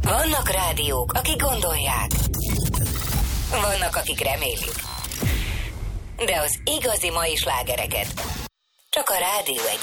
Vannak rádiók, akik gondolják. Vannak, akik remélik. De az igazi mai slágereket csak a Rádió 1